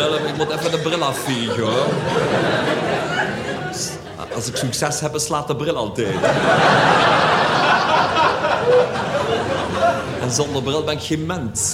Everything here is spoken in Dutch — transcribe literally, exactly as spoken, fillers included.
bril. Ik moet even de bril afvegen, hoor. Als ik succes heb, slaat de bril altijd. En zonder bril ben ik geen mens.